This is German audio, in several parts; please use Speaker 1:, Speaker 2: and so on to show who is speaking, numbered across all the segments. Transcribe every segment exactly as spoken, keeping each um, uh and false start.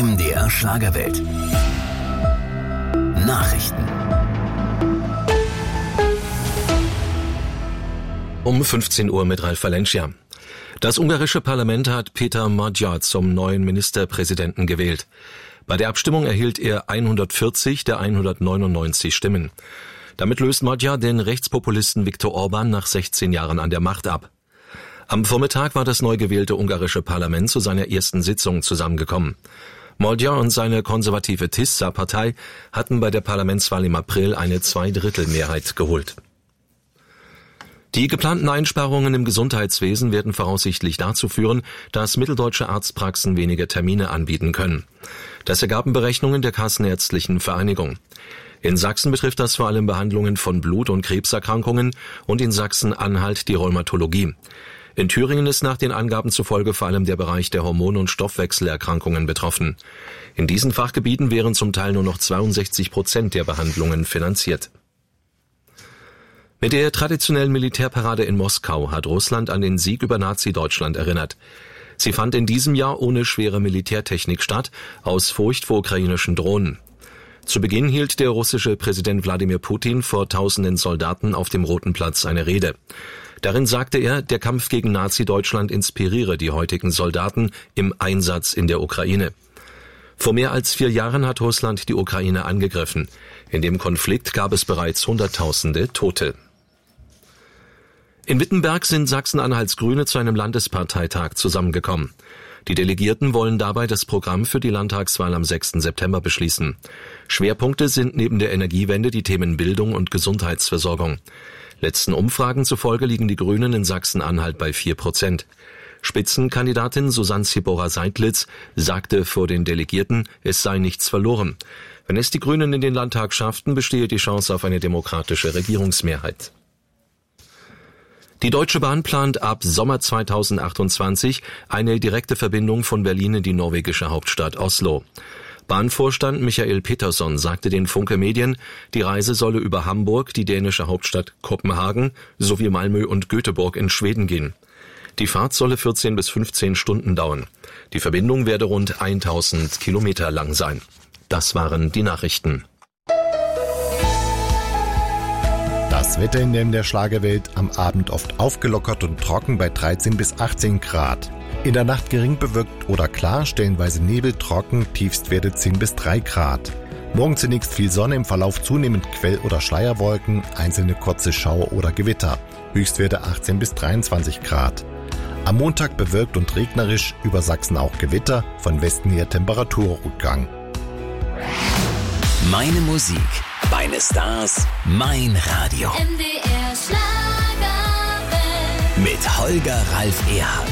Speaker 1: M D R Schlagerwelt. Nachrichten.
Speaker 2: Um fünfzehn Uhr mit Ralf Valencia. Das ungarische Parlament hat Péter Magyar zum neuen Ministerpräsidenten gewählt. Bei der Abstimmung erhielt er hundertvierzig der hundertneunundneunzig Stimmen. Damit löst Magyar den Rechtspopulisten Viktor Orbán nach sechzehn Jahren an der Macht ab. Am Vormittag war das neu gewählte ungarische Parlament zu seiner ersten Sitzung zusammengekommen. Magyar und seine konservative Tisza-Partei hatten bei der Parlamentswahl im April eine Zweidrittelmehrheit geholt. Die geplanten Einsparungen im Gesundheitswesen werden voraussichtlich dazu führen, dass mitteldeutsche Arztpraxen weniger Termine anbieten können. Das ergaben Berechnungen der Kassenärztlichen Vereinigung. In Sachsen betrifft das vor allem Behandlungen von Blut- und Krebserkrankungen und in Sachsen-Anhalt die Rheumatologie. In Thüringen ist nach den Angaben zufolge vor allem der Bereich der Hormon- und Stoffwechselerkrankungen betroffen. In diesen Fachgebieten wären zum Teil nur noch zweiundsechzig Prozent der Behandlungen finanziert. Mit der traditionellen Militärparade in Moskau hat Russland an den Sieg über Nazi-Deutschland erinnert. Sie fand in diesem Jahr ohne schwere Militärtechnik statt, aus Furcht vor ukrainischen Drohnen. Zu Beginn hielt der russische Präsident Wladimir Putin vor tausenden Soldaten auf dem Roten Platz eine Rede. Darin sagte er, der Kampf gegen Nazi-Deutschland inspiriere die heutigen Soldaten im Einsatz in der Ukraine. Vor mehr als vier Jahren hat Russland die Ukraine angegriffen. In dem Konflikt gab es bereits Hunderttausende Tote. In Wittenberg sind Sachsen-Anhalts Grüne zu einem Landesparteitag zusammengekommen. Die Delegierten wollen dabei das Programm für die Landtagswahl am sechsten September beschließen. Schwerpunkte sind neben der Energiewende die Themen Bildung und Gesundheitsversorgung. Letzten Umfragen zufolge liegen die Grünen in Sachsen-Anhalt bei vier Prozent. Spitzenkandidatin Susanne Zibora-Seidlitz sagte vor den Delegierten, es sei nichts verloren. Wenn es die Grünen in den Landtag schafften, bestehe die Chance auf eine demokratische Regierungsmehrheit. Die Deutsche Bahn plant ab Sommer zweitausendachtundzwanzig eine direkte Verbindung von Berlin in die norwegische Hauptstadt Oslo. Bahnvorstand Michael Peterson sagte den Funke Medien, die Reise solle über Hamburg, die dänische Hauptstadt Kopenhagen sowie Malmö und Göteborg in Schweden gehen. Die Fahrt solle vierzehn bis fünfzehn Stunden dauern. Die Verbindung werde rund tausend Kilometer lang sein. Das waren die Nachrichten.
Speaker 3: Das Wetter in der, in der Schlagerwelt: am Abend oft aufgelockert und trocken bei dreizehn bis achtzehn Grad. In der Nacht gering bewölkt oder klar, stellenweise Nebel, trocken, Tiefstwerte zehn bis drei Grad. Morgen zunächst viel Sonne, im Verlauf zunehmend Quell- oder Schleierwolken, einzelne kurze Schauer oder Gewitter. Höchstwerte achtzehn bis dreiundzwanzig Grad. Am Montag bewölkt und regnerisch, über Sachsen auch Gewitter, von Westen her Temperaturrückgang.
Speaker 1: Meine Musik, meine Stars, mein Radio.
Speaker 4: M D R Schlagerwelt.
Speaker 1: Mit Holger Ralf Erhardt.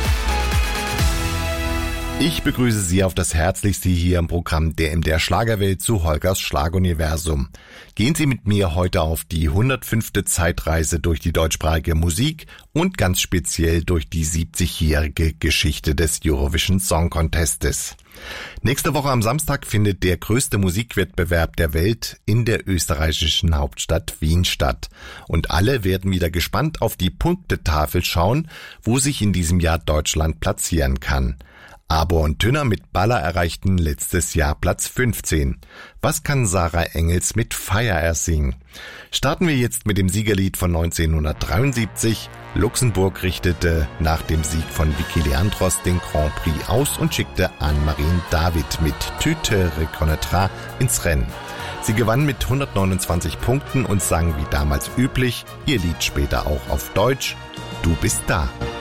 Speaker 3: Ich begrüße Sie auf das Herzlichste hier im Programm der M D R Schlagerwelt zu Holgers Schlaguniversum. Gehen Sie mit mir heute auf die hundertfünfte Zeitreise durch die deutschsprachige Musik und ganz speziell durch die siebzigjährige Geschichte des Eurovision Song Contestes. Nächste Woche am Samstag findet der größte Musikwettbewerb der Welt in der österreichischen Hauptstadt Wien statt. Und alle werden wieder gespannt auf die Punktetafel schauen, wo sich in diesem Jahr Deutschland platzieren kann. Aber und Tünner mit Baller erreichten letztes Jahr Platz fünfzehn. Was kann Sarah Engels mit Fire ersingen? Starten wir jetzt mit dem Siegerlied von neunzehnhundertdreiundsiebzig. Luxemburg richtete nach dem Sieg von Vicky Leandros den Grand Prix aus und schickte Anne-Marine David mit Tüte Reconnaîtra ins Rennen. Sie gewann mit hundertneunundzwanzig Punkten und sang wie damals üblich ihr Lied später auch auf Deutsch: Du bist da.